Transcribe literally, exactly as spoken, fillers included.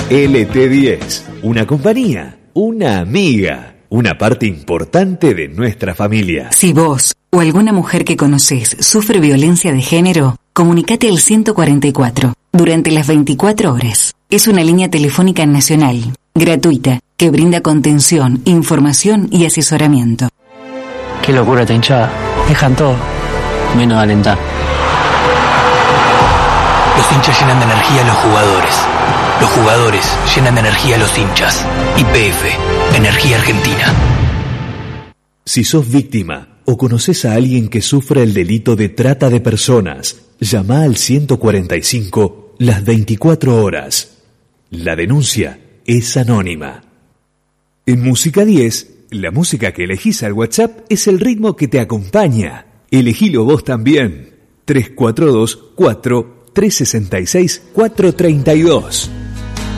L T diez, una compañía, una amiga, una parte importante de nuestra familia. Si vos o alguna mujer que conocés sufre violencia de género, comunicate al ciento cuarenta y cuatro durante las veinticuatro horas. Es una línea telefónica nacional, gratuita, que brinda contención, información y asesoramiento. Qué locura esta hinchada. Dejan todo, menos alentar. Los hinchas llenan de energía a los jugadores. Los jugadores llenan de energía a los hinchas. Y P F, Energía Argentina. Si sos víctima o conoces a alguien que sufra el delito de trata de personas, llama al ciento cuarenta y cinco las veinticuatro horas. La denuncia es anónima. En Música diez, la música que elegís al WhatsApp es el ritmo que te acompaña. Elegilo vos también. tres cuatro dos, cuatro, tres seis seis, cuatro tres dos.